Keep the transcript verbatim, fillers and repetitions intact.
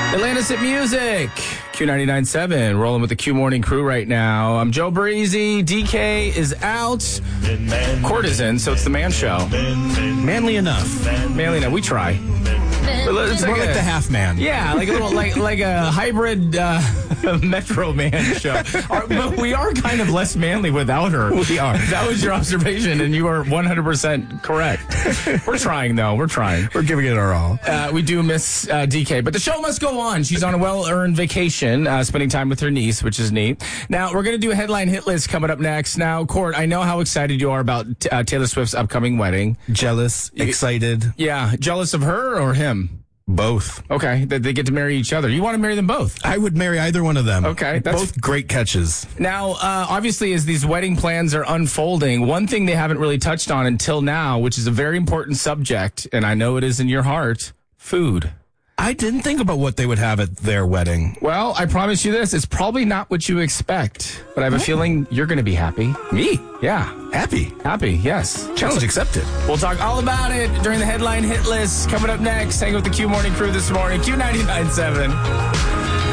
Atlantis Hit Music, Q ninety-nine point seven, rolling with the Q Morning Crew right now. I'm Joe Breezy. D K is out. Court is in, so it's the man show. Manly enough. Manly enough. We try. It's more like, like a, the half man. Yeah, like a little like like a hybrid uh, Metro Man show. Our, but we are kind of less manly without her. We are. That was your observation, and you are one hundred percent correct. We're trying, though. We're trying. We're giving it our all. Uh, we do miss uh, D K, but the show must go on. She's on a well-earned vacation, uh, spending time with her niece, which is neat. Now, we're going to do a headline hit list coming up next. Now, Court, I know how excited you are about uh, Taylor Swift's upcoming wedding. Jealous, excited. Yeah. Jealous of her or him? Both. Okay, that they get to marry each other. You want to marry them both? I would marry either one of them. Okay. That's... Both great catches. Now, uh, obviously, as these wedding plans are unfolding, one thing they haven't really touched on until now, which is a very important subject, and I know it is in your heart, food. I didn't think about what they would have at their wedding. Well, I promise you this, it's probably not what you expect, but I have a feeling you're going to be happy. Me? Yeah. Happy? Happy, yes. Challenge accepted. We'll talk all about it during the headline hit list. Coming up next, hang with the Q Morning Crew this morning, Q ninety-nine point seven.